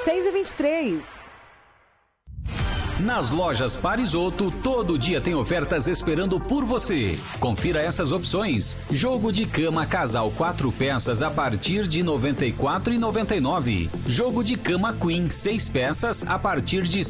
6h23. Nas lojas Parisoto, todo dia tem ofertas esperando por você. Confira essas opções. Jogo de cama casal 4 peças a partir de R$ 94,99. Jogo de cama queen 6 peças a partir de